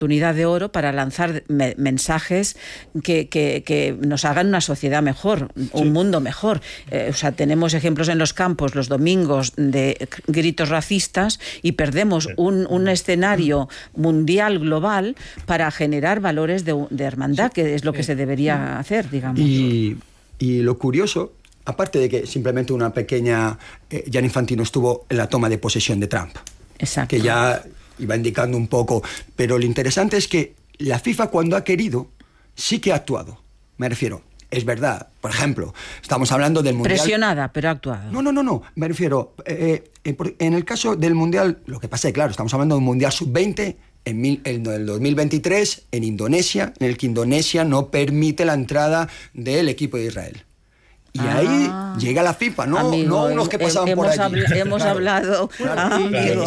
oportunidad de oro para lanzar mensajes que nos hagan una sociedad mejor, un mundo mejor. O sea, tenemos ejemplos en los campos los domingos de gritos racistas y perdemos un escenario mundial, global, para generar valores de hermandad, que es lo que se debería hacer, digamos. Y lo curioso, aparte de que simplemente una pequeña... Gianni Infantino estuvo en la toma de posesión de Trump. Exacto. Que ya iba indicando un poco. Pero lo interesante es que la FIFA, cuando ha querido, sí que ha actuado. Me refiero, es verdad, por ejemplo, estamos hablando del Mundial... Presionada, pero ha actuado. No. Me refiero, en el caso del Mundial, lo que pasa es que, claro, estamos hablando de un Mundial Sub-20 en el 2023 en Indonesia, en el que Indonesia no permite la entrada del equipo de Israel. Y ahí llega la FIFA, no unos que pasaban por allí. Hemos hablado. Claro.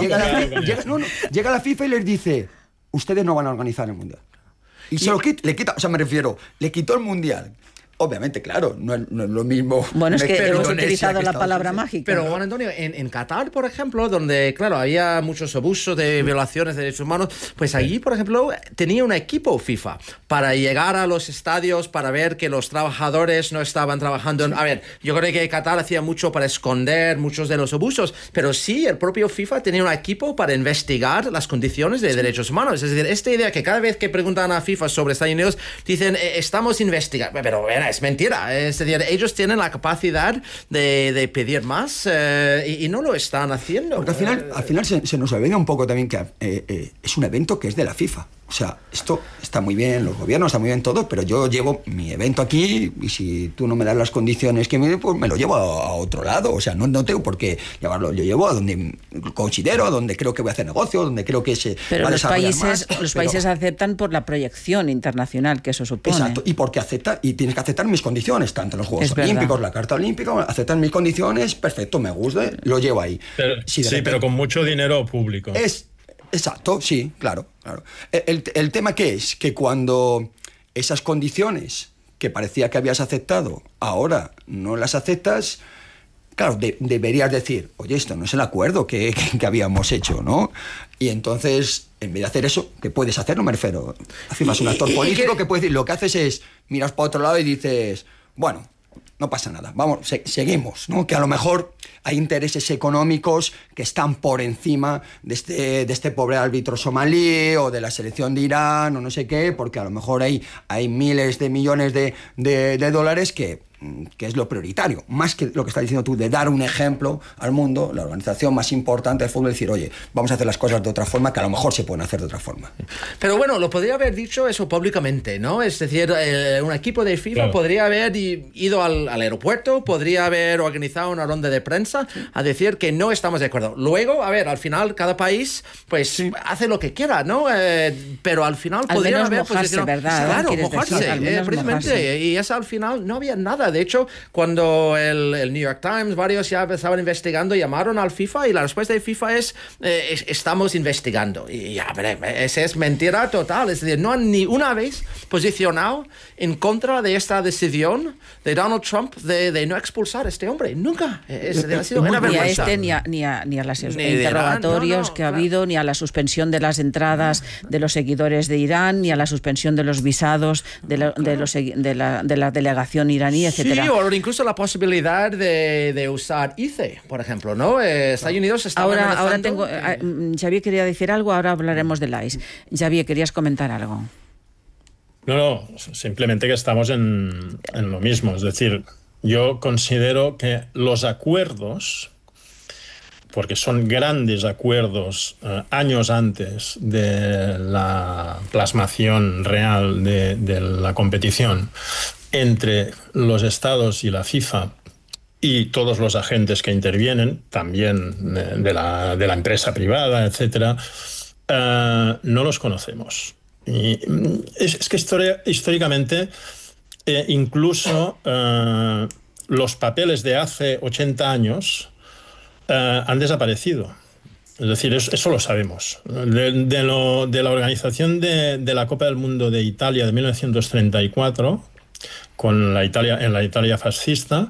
Llega la FIFA y les dice, ustedes no van a organizar el Mundial. Y se lo quita, o sea, me refiero, le quitó el Mundial. Obviamente, claro, no es lo mismo. Bueno, es que hemos utilizado la Estados palabra Unidos. mágica. Pero, Juan Antonio, en Qatar, por ejemplo, donde, claro, había muchos abusos de violaciones de derechos humanos, pues allí, por ejemplo, tenía un equipo FIFA para llegar a los estadios, para ver que los trabajadores no estaban trabajando. A ver, yo creo que Qatar hacía mucho para esconder muchos de los abusos, pero sí, el propio FIFA tenía un equipo para investigar las condiciones de derechos humanos. Es decir, esta idea que cada vez que preguntan a FIFA sobre Estados Unidos, dicen, estamos investigando. Pero, es mentira. Es decir, ellos tienen la capacidad de pedir más y no lo están haciendo. Porque al final se nos olvida un poco también que es un evento que es de la FIFA. O sea, esto está muy bien, los gobiernos, está muy bien todo, pero yo llevo mi evento aquí y si tú no me das las condiciones que pues me lo llevo a otro lado. O sea, no tengo por qué llevarlo. Yo llevo a donde considero, a donde creo que voy a hacer negocio, donde creo que se pero va a desarrollar más. Los países aceptan por la proyección internacional que eso supone. Exacto, y porque acepta, y tienes que aceptar mis condiciones, tanto en los Juegos Olímpicos, la Carta Olímpica, aceptan mis condiciones, perfecto, me gusta, lo llevo ahí. Pero, pero con mucho dinero público. Exacto, sí, claro. El tema que es que cuando esas condiciones que parecía que habías aceptado, ahora no las aceptas, claro, deberías decir, oye, esto no es el acuerdo que habíamos hecho, ¿no? Y entonces, en vez de hacer eso, ¿qué puedes hacer? No me refiero. Afirmas un actor político que puede decir, lo que haces es, miras para otro lado y dices, bueno, no pasa nada, vamos, seguimos, ¿no? Que a lo mejor hay intereses económicos que están por encima de este pobre árbitro somalí o de la selección de Irán o no sé qué, porque a lo mejor hay miles de millones de dólares que es lo prioritario, más que lo que estás diciendo tú, de dar un ejemplo al mundo, la organización más importante del fútbol, decir, oye, vamos a hacer las cosas de otra forma, que a lo mejor se pueden hacer de otra forma. Pero bueno, lo podría haber dicho eso públicamente, ¿no? Es decir, un equipo de FIFA podría haber ido al aeropuerto, podría haber organizado una ronda de prensa a decir que no estamos de acuerdo. Luego, a ver, al final cada país pues hace lo que quiera, ¿no? Pero al final podría haber... mojarse, pues, ¿verdad? Claro, mojarse, precisamente. Y eso al final no había nada. De hecho, cuando el New York Times, varios ya estaban investigando, llamaron al FIFA y la respuesta de FIFA es estamos investigando. Y ya, esa es mentira total. Es decir, no han ni una vez posicionado en contra de esta decisión de Donald Trump de no expulsar a este hombre. Nunca. Ha sido una vergüenza. Ni a los interrogatorios que ha habido, ni a la suspensión de las entradas de los seguidores de Irán, ni a la suspensión de los visados de la delegación iraní, etc. Sí, o incluso la posibilidad de usar ICE, por ejemplo, ¿no? Estados Unidos está ahora tengo... Xavier quería decir algo, ahora hablaremos del ICE. Xavier, ¿querías comentar algo? No, simplemente que estamos en lo mismo. Es decir, yo considero que los acuerdos, porque son grandes acuerdos años antes de la plasmación real de la competición entre los estados y la FIFA y todos los agentes que intervienen, también de la empresa privada, etcétera, no los conocemos. Y es que históricamente incluso los papeles de hace 80 años han desaparecido. Es decir, eso lo sabemos. De la organización de la Copa del Mundo de Italia de 1934, en la Italia fascista,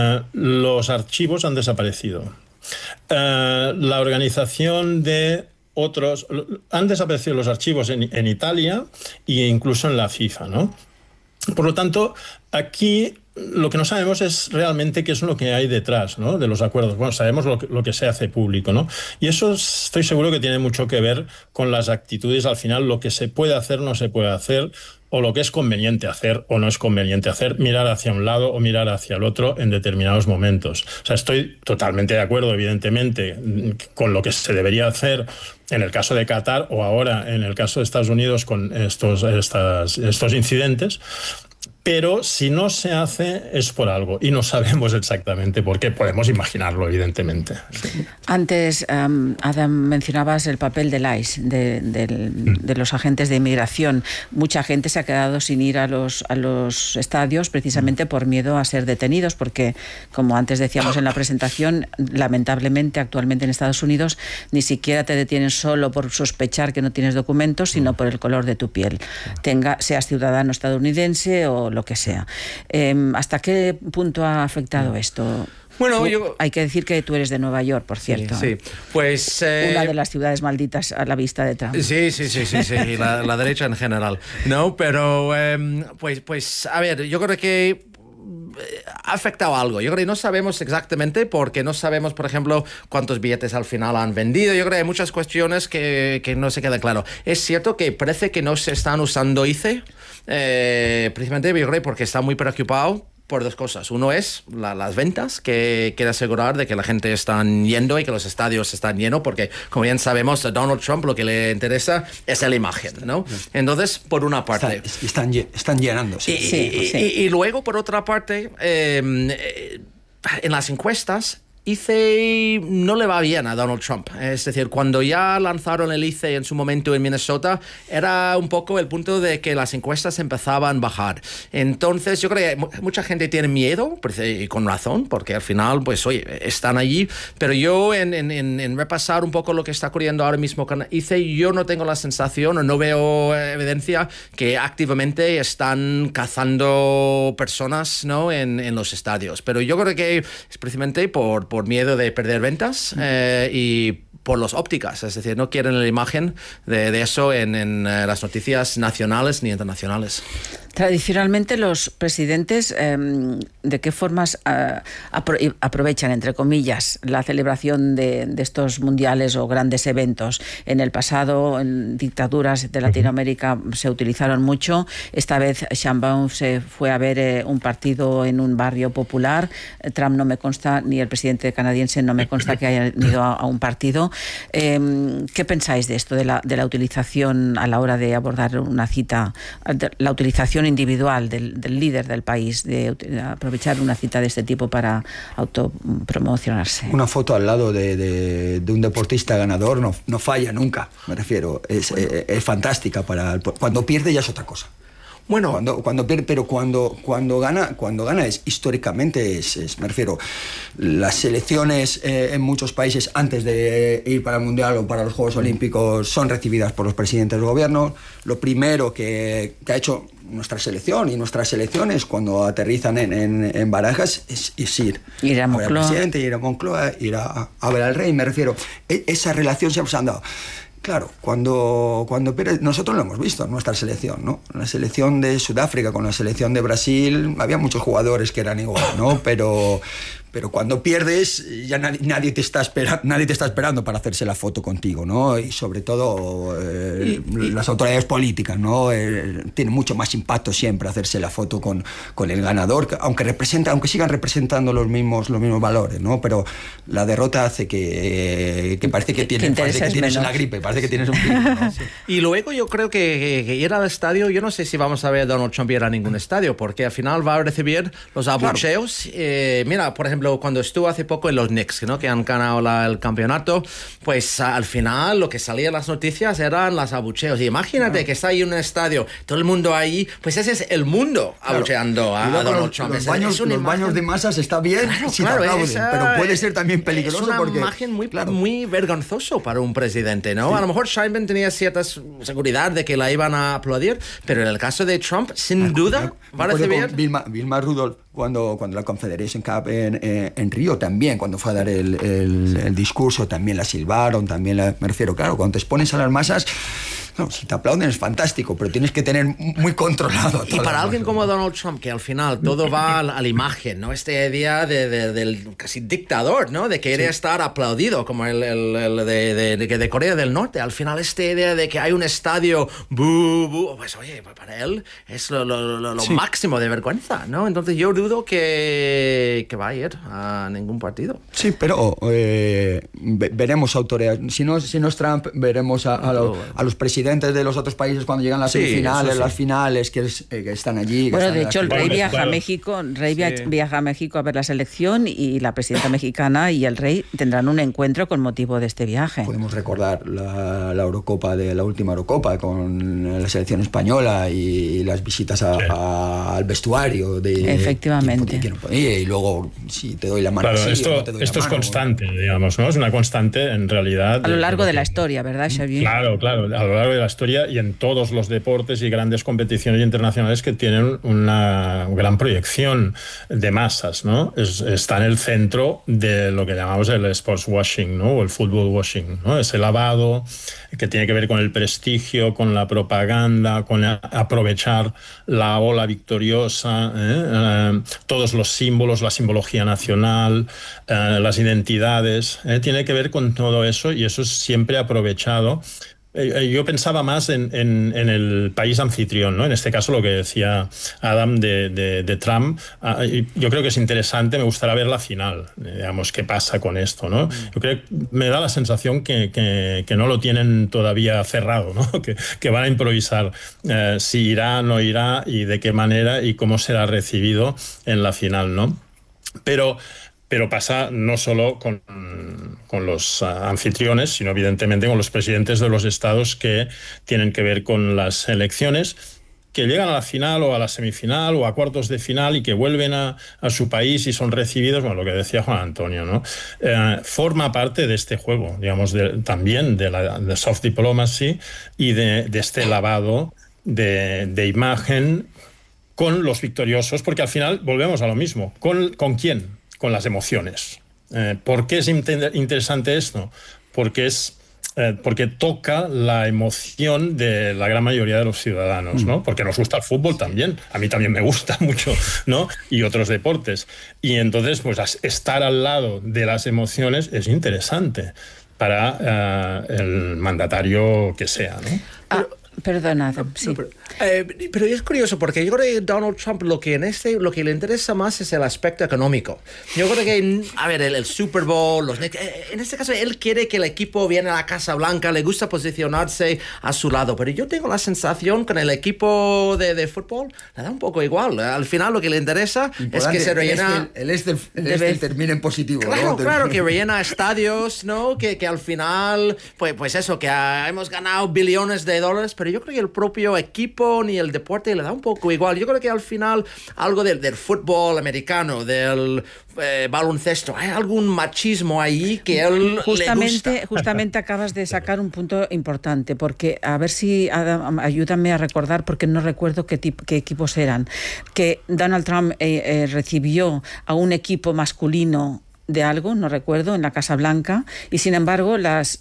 los archivos han desaparecido. La organización de otros. Han desaparecido los archivos en Italia e incluso en la FIFA, ¿no? Por lo tanto, aquí lo que no sabemos es realmente qué es lo que hay detrás, ¿no?, de los acuerdos. Bueno, sabemos lo que se hace público, ¿no? Y eso estoy seguro que tiene mucho que ver con las actitudes, al final, lo que se puede hacer, no se puede hacer, o lo que es conveniente hacer o no es conveniente hacer, mirar hacia un lado o mirar hacia el otro en determinados momentos. O sea, estoy totalmente de acuerdo, evidentemente, con lo que se debería hacer en el caso de Qatar o ahora en el caso de Estados Unidos con estos incidentes. Pero si no se hace es por algo y no sabemos exactamente por qué. Podemos imaginarlo, evidentemente. Antes, Adam, mencionabas el papel del ICE, de los agentes de inmigración. Mucha gente se ha quedado sin ir a los estadios precisamente por miedo a ser detenidos, porque, como antes decíamos en la presentación, lamentablemente actualmente en Estados Unidos ni siquiera te detienen solo por sospechar que no tienes documentos, sino por el color de tu piel. Seas ciudadano estadounidense o lo que sea. ¿Hasta qué punto ha afectado esto? Bueno, hay que decir que tú eres de Nueva York, por cierto. Sí. Pues una de las ciudades malditas a la vista de Trump. Sí, la derecha en general. No, pero pues a ver, yo creo que ha afectado algo. Yo creo que no sabemos exactamente, porque no sabemos, por ejemplo, cuántos billetes al final han vendido. Yo creo que hay muchas cuestiones que no se quedan claro. Es cierto que parece que no se están usando ICE, precisamente yo creo porque está muy preocupado por dos cosas. Uno es las ventas, que quiere asegurar de que la gente está yendo y que los estadios están llenos, porque, como bien sabemos, a Donald Trump lo que le interesa es la imagen, ¿no? Entonces, por una parte... Están llenándose. Y luego, por otra parte, en las encuestas, ICE no le va bien a Donald Trump. Es decir, cuando ya lanzaron el ICE en su momento en Minnesota, era un poco el punto de que las encuestas empezaban a bajar. Entonces, yo creo que mucha gente tiene miedo, y con razón, porque al final, pues, oye, están allí. Pero yo, en repasar un poco lo que está ocurriendo ahora mismo con ICE, yo no tengo la sensación, o no veo evidencia que activamente están cazando personas, ¿no?, en los estadios. Pero yo creo que es precisamente por miedo de perder ventas y por las ópticas, es decir, no quieren la imagen de eso en las noticias nacionales ni internacionales. Tradicionalmente los presidentes, ¿de qué formas aprovechan, entre comillas, la celebración de estos mundiales o grandes eventos? En el pasado, en dictaduras de Latinoamérica se utilizaron mucho. Esta vez Sheinbaum se fue a ver un partido en un barrio popular. Trump no me consta, ni el presidente canadiense no me consta que hayan ido a un partido. ¿Qué pensáis de esto, de la utilización a la hora de abordar una cita, la utilización individual del líder del país, de aprovechar una cita de este tipo para autopromocionarse? Una foto al lado de un deportista ganador no falla nunca, me refiero. Es fantástica. Cuando pierde ya es otra cosa. Bueno, cuando pierde, pero cuando gana es históricamente me refiero, las selecciones en muchos países antes de ir para el Mundial o para los Juegos Olímpicos son recibidas por los presidentes del gobierno. Lo primero que ha hecho nuestra selección y nuestras selecciones cuando aterrizan en Barajas es ir a ver al presidente, ir a Moncloa, ir a ver al rey, me refiero. Esa relación siempre se han dado. Claro, cuando nosotros lo hemos visto en nuestra selección, ¿no? La selección de Sudáfrica con la selección de Brasil, había muchos jugadores que eran igual, ¿no? Pero cuando pierdes ya nadie te está esperando para hacerse la foto contigo, ¿no? Y sobre todo las autoridades políticas, ¿no? Tiene mucho más impacto siempre hacerse la foto con el ganador, aunque sigan representando los mismos valores, ¿no? Pero la derrota hace que parece que tienes una gripe, parece que tienes un virus, ¿no? Sí. Y luego yo creo que ir al estadio, yo no sé si vamos a ver a Donald Trump ir a ningún estadio, porque al final va a recibir los abucheos. Claro. Mira, por ejemplo, cuando estuvo hace poco en los Knicks, ¿no?, que han ganado el campeonato, pues al final lo que salía en las noticias eran los abucheos. Y imagínate que está ahí en un estadio, todo el mundo ahí, pues ese es el mundo abucheando a Donald Trump. Los baños de masas está bien, claro, pero puede ser también peligroso. Es una imagen muy vergonzoso para un presidente, ¿no? Sí. A lo mejor Sheinbaum tenía cierta seguridad de que la iban a aplaudir, pero en el caso de Trump, sin duda, va a recibir... Vilma Rudolph cuando la Confederation Cup en Río también, cuando fue a dar el discurso, también la silbaron, me refiero, claro, cuando te expones a las masas, no, si te aplauden es fantástico, pero tienes que tener muy controlado. Y para alguien como Donald Trump, que al final todo va a la imagen, ¿no? Esta idea del casi dictador, ¿no? De querer estar aplaudido, como el de Corea del Norte. Al final esta idea de que hay un estadio, pues oye, para él es lo máximo de vergüenza, ¿no? Entonces yo dudo que va a ir a ningún partido. Sí, pero veremos autoridades. Si no es Trump, veremos a los presidentes de los otros países cuando llegan las semifinales, las finales, que están allí. Bueno, de hecho, el rey viaja a México, viaja a México a ver la selección, y la presidenta mexicana y el rey tendrán un encuentro con motivo de este viaje. Podemos recordar la Eurocopa, la última Eurocopa, con la selección española y las visitas al vestuario. Efectivamente. Y luego, si te doy la mano. Claro, sí, no te doy esto la es mano, constante, digamos, ¿no? Es una constante, en realidad. A lo largo de la historia, ¿verdad, Xavier? Claro, a lo largo de la historia y en todos los deportes y grandes competiciones internacionales que tienen una gran proyección de masas, ¿no? Está en el centro de lo que llamamos el sports washing, ¿no? O el football washing, ¿no? Ese lavado que tiene que ver con el prestigio, con la propaganda, con aprovechar la ola victoriosa, todos los símbolos, la simbología nacional, las identidades, tiene que ver con todo eso, y eso es siempre aprovechado. Yo pensaba más en el país anfitrión, ¿no? En este caso, lo que decía Adam de Trump. Yo creo que es interesante, me gustaría ver la final, digamos, qué pasa con esto, ¿no? Yo creo que me da la sensación que no lo tienen todavía cerrado, ¿no? Que van a improvisar si irá, no irá, y de qué manera y cómo será recibido en la final, ¿no? Pero pasa no solo con los anfitriones, sino evidentemente con los presidentes de los estados que tienen que ver con las elecciones, que llegan a la final o a la semifinal o a cuartos de final y que vuelven a su país y son recibidos, bueno, lo que decía Juan Antonio, ¿no? Forma parte de este juego, digamos, también de soft diplomacy y de este lavado de imagen con los victoriosos, porque al final volvemos a lo mismo. ¿Con quién? Con las emociones. ¿Por qué es interesante esto? Porque toca la emoción de la gran mayoría de los ciudadanos, ¿no? Porque nos gusta el fútbol también, a mí también me gusta mucho, ¿no? Y otros deportes. Y entonces, pues estar al lado de las emociones es interesante para el mandatario que sea, ¿no? Perdona, sí. Pero es curioso porque yo creo que Donald Trump lo que le interesa más es el aspecto económico. Yo creo que, a ver, el Super Bowl, en este caso él quiere que el equipo viene a la Casa Blanca, le gusta posicionarse a su lado, pero yo tengo la sensación con el equipo de fútbol le da un poco igual. Al final lo que le interesa es que se rellena... El termine en positivo. Claro, que rellena estadios, ¿no? Que al final, pues eso, que hemos ganado billones de dólares, pero yo creo que el propio equipo ni el deporte le da un poco igual. Yo creo que al final algo del fútbol americano, del baloncesto, hay algún machismo ahí que él le gusta. Justamente acabas de sacar un punto importante, porque a ver si ayúdame a recordar, porque no recuerdo qué equipos eran, que Donald Trump recibió a un equipo masculino de algo, no recuerdo, en la Casa Blanca, y sin embargo las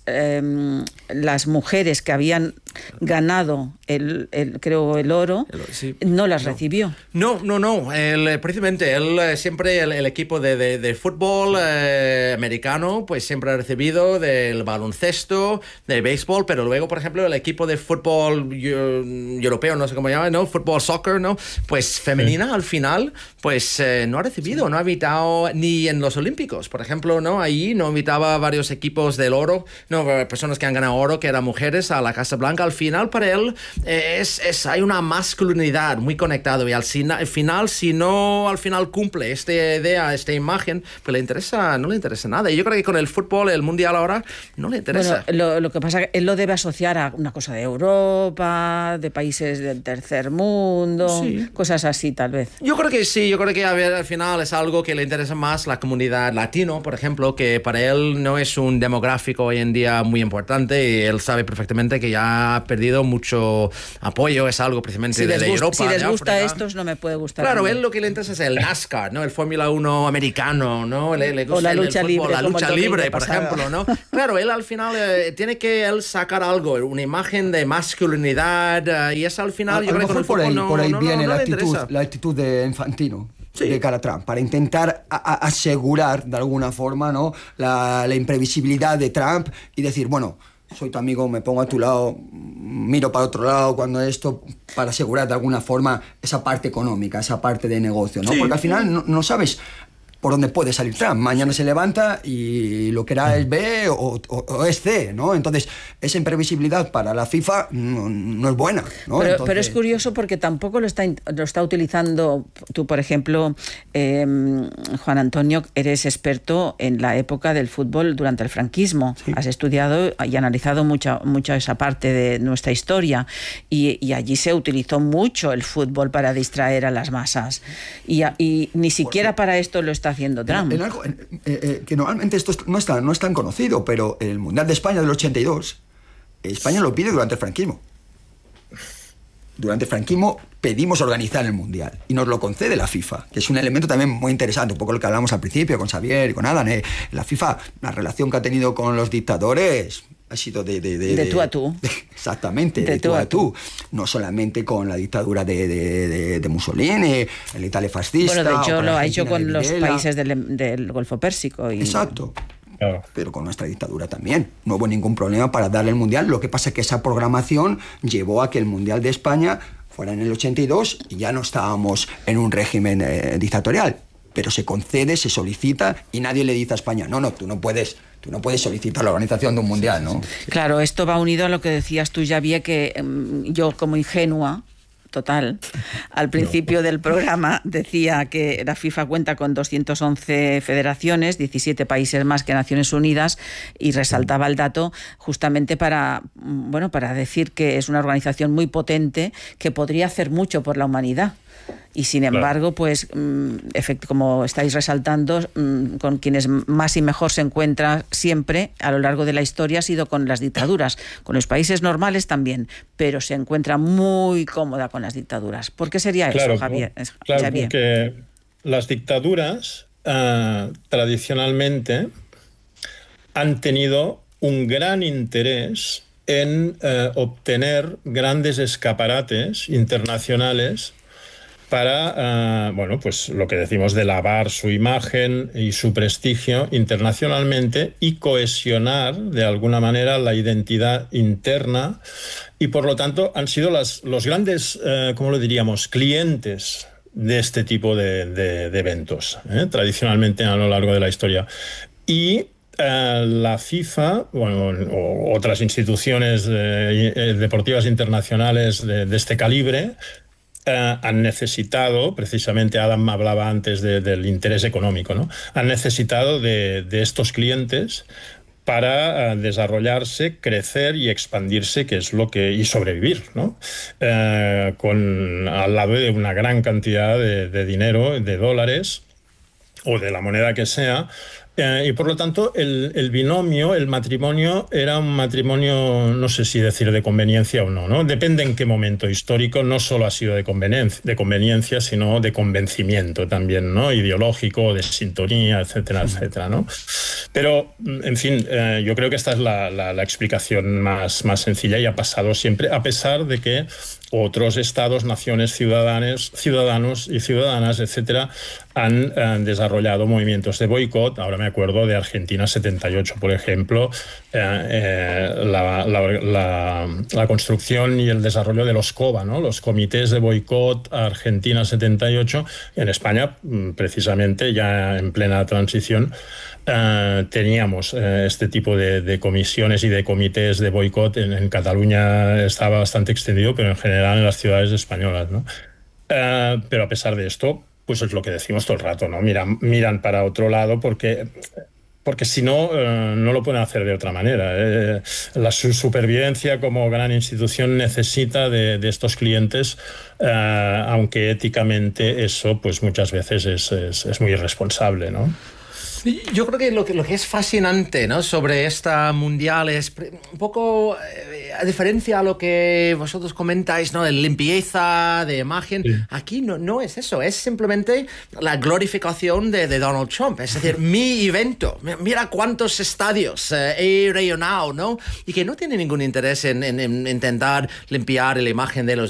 mujeres que habían ganado el oro, sí, no las recibió. No. Precisamente él siempre el equipo de fútbol americano, pues siempre ha recibido del baloncesto, del béisbol, pero luego, por ejemplo, el equipo de fútbol europeo, no sé cómo se llama, ¿no? Fútbol, soccer, ¿no? Pues femenina, al final, pues no ha recibido, no ha invitado ni en los Olímpicos, por ejemplo, ¿no? Ahí no invitaba a varios equipos del oro, no, personas que han ganado oro, que eran mujeres, a la Casa Blanca. Al final, para él, hay una masculinidad muy conectada, y al final, si no al final cumple esta idea, esta imagen, pues no le interesa nada. Y yo creo que con el fútbol, el mundial ahora, no le interesa. Bueno, lo que pasa es que él lo debe asociar a una cosa de Europa, de países del tercer mundo, sí, cosas así, tal vez. Yo creo que sí, a ver, al final es algo que le interesa más la comunidad latino, por ejemplo, que para él no es un demográfico hoy en día muy importante, y él sabe perfectamente que ya ha perdido mucho yo apoyo es algo precisamente de Europa. Si les de gusta a África. estos, no me puede gustar. Claro, él lo que le interesa es el NASCAR, ¿no? El Fórmula 1 americano, ¿no? Le gusta o la lucha el libre. la lucha libre, por pasado. ejemplo, ¿no? Claro, él al final tiene que sacar algo, una imagen de masculinidad, y eso al final yo creo que por ahí viene no la actitud de Infantino. Sí. De cara a Trump, para intentar asegurar de alguna forma, ¿no?, la imprevisibilidad de Trump y decir, bueno, soy tu amigo, me pongo a tu lado, miro para otro lado cuando esto, para asegurar de alguna forma esa parte económica, esa parte de negocio, ¿no? Sí. Porque al final no sabes por dónde puede salir Trump. Mañana se levanta y lo que era es B o es C, ¿no? Entonces, esa imprevisibilidad para la FIFA no es buena, ¿no? Pero es curioso porque tampoco lo está utilizando. Tú, por ejemplo, Juan Antonio, eres experto en la época del fútbol durante el franquismo. Sí. Has estudiado y analizado mucho esa parte de nuestra historia y allí se utilizó mucho el fútbol para distraer a las masas. Y ni siquiera para esto lo está haciendo Trump. En algo que normalmente esto no es tan conocido, pero el Mundial de España del 82, España lo pide durante el franquismo. Durante el franquismo pedimos organizar el Mundial y nos lo concede la FIFA, que es un elemento también muy interesante, un poco lo que hablamos al principio con Xavier y con Adam. La FIFA, la relación que ha tenido con los dictadores ha sido de tú a tú. Exactamente, de tú a tú. No solamente con la dictadura de Mussolini, el Italia fascista. Bueno, de hecho lo ha hecho con los países del Golfo Pérsico. Exacto. Pero con nuestra dictadura también. No hubo ningún problema para darle el Mundial. Lo que pasa es que esa programación llevó a que el Mundial de España fuera en el 82 y ya no estábamos en un régimen dictatorial. Pero se concede, se solicita y nadie le dice a España, no, tú no puedes solicitar la organización de un Mundial, ¿no? Claro, esto va unido a lo que decías tú, Xavier, que yo como ingenua total, al principio del programa decía que la FIFA cuenta con 211 federaciones, 17 países más que Naciones Unidas, y resaltaba el dato justamente para decir que es una organización muy potente que podría hacer mucho por la humanidad. Y sin embargo, pues, como estáis resaltando, con quienes más y mejor se encuentra siempre a lo largo de la historia ha sido con las dictaduras, con los países normales también, pero se encuentra muy cómoda con las dictaduras. ¿Por qué sería eso, Javier? Claro, porque las dictaduras tradicionalmente han tenido un gran interés en obtener grandes escaparates internacionales para, pues lo que decimos de lavar su imagen y su prestigio internacionalmente y cohesionar de alguna manera la identidad interna, y por lo tanto han sido los grandes, ¿cómo lo diríamos?, clientes de este tipo de eventos, tradicionalmente a lo largo de la historia. Y la FIFA, o otras instituciones deportivas internacionales de este calibre, han necesitado, precisamente Adam hablaba antes del interés económico, ¿no? Han necesitado de estos clientes para desarrollarse, crecer y expandirse, que es y sobrevivir, ¿no? Al lado de una gran cantidad de dinero, de dólares o de la moneda que sea. Y por lo tanto el binomio, el matrimonio, era un matrimonio, no sé si decir de conveniencia o no, ¿no? Depende en qué momento histórico. No solo ha sido de conveniencia, sino de convencimiento también, ¿no? Ideológico, de sintonía, etcétera, etcétera, ¿no? Pero, en fin, yo creo que esta es la explicación más sencilla, y ha pasado siempre, a pesar de que otros estados, naciones, ciudadanos y ciudadanas, etcétera, han desarrollado movimientos de boicot. Ahora me acuerdo de Argentina 78, por ejemplo, la construcción y el desarrollo de los COBA, ¿no? Los comités de boicot a Argentina 78. En España, precisamente, ya en plena transición, teníamos este tipo de comisiones y de comités de boicot. En Cataluña estaba bastante extendido, pero en general en las ciudades españolas, ¿no? Pero a pesar de esto, pues es lo que decimos todo el rato, ¿no? Miran para otro lado porque si no, no lo pueden hacer de otra manera. Su supervivencia como gran institución necesita de estos clientes, aunque éticamente eso pues muchas veces es muy irresponsable, ¿no? Yo creo que lo que es fascinante, ¿no?, sobre esta mundial es un poco, a diferencia a lo que vosotros comentáis, ¿no?, de limpieza, de imagen, sí. Aquí no es eso, es simplemente la glorificación de Donald Trump, es decir, mi evento, mira cuántos estadios he rellenado, ¿no?, y que no tiene ningún interés en intentar limpiar la imagen de los